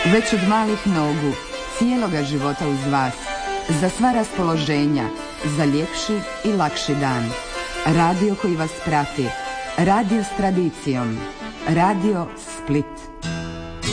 Već od malih nogu, cijeloga života uz vas, za sva raspoloženja, za ljepši i lakši dan. Radio koji vas prati, radio s tradicijom, Radio Split.